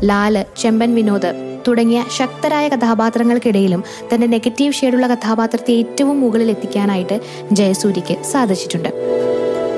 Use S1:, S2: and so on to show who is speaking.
S1: ലാല്, ചെമ്പൻ വിനോദ് തുടങ്ങിയ ശക്തരായ കഥാപാത്രങ്ങൾക്കിടയിലും തന്റെ നെഗറ്റീവ് ഷെയ്ഡുള്ള കഥാപാത്രത്തെ ഏറ്റവും മുകളിൽ എത്തിക്കാനായിട്ട് ജയസൂര്യക്ക് സാധിച്ചിട്ടുണ്ട്.